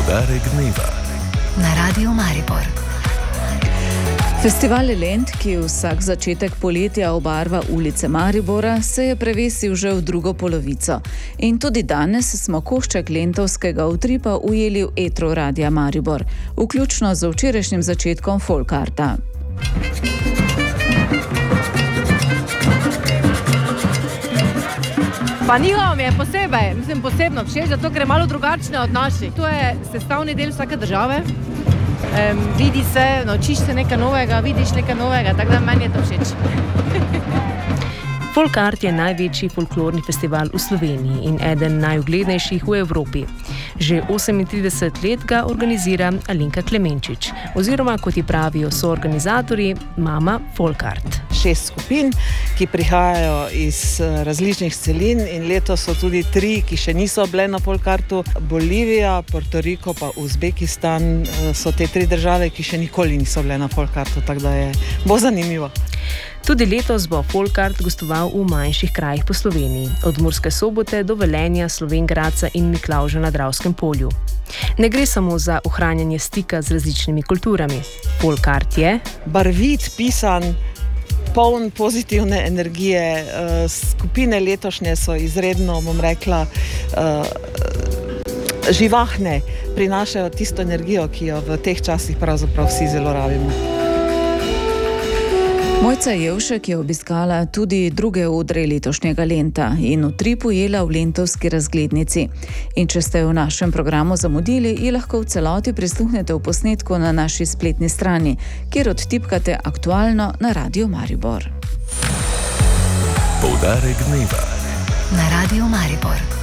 Poudarek dneva na Radiu Maribor. Festival Lent, ki vsak začetek poletja obarva ulice Maribora, se je prevesil že v drugo polovico. In tudi danes smo košček lentovskega utripa ujeli v etru Radia Maribor, vključno z včerajšnjim začetkom Folkarta. Pa njihovo mi je posebno všeč, zato ker je malo drugačne od naših. To je sestavni del vsake države. Vidi se, naučiš se nekaj novega, vidiš nekaj novega, tako da meni je to všeč. Folkart je največji folklorni festival v Sloveniji in eden najuglednejših v Evropi. Že 38 let ga organizira Alenka Klemenčič, oziroma kot ji pravijo soorganizatorji, Mama Folkart. 6 skupin, ki prihajajo iz različnih celin in letos so tudi 3, ki še niso bile na Folkartu. Bolivija, Puerto Rico pa Uzbekistan so te 3 države, ki še nikoli niso bile na Folkartu, tako da bo zanimivo. Tudi letos bo Folkart gostoval v manjših krajih po Sloveniji, od Murske Sobote do Velenja, Slovenj Gradca in Miklavža na Dravskem polju. Ne gre samo za ohranjanje stika z različnimi kulturami. Folkart je barvit, pisan, poln pozitivne energije. Skupine letošnje so izredno, bom rekla, živahne, prinašajo tisto energijo, ki jo v teh časih pravzaprav vsi zelo rabimo. Mojca Jevšek je obiskala tudi druge odre letošnjega Lenta in utrip ujela v lentovski razglednici. In če ste v našem programu zamudili, ji lahko v celoti prisluhnete v posnetku na naši spletni strani, kjer odtipkate aktualno na Radiu Maribor. Poudarek dneva na Radiu Maribor.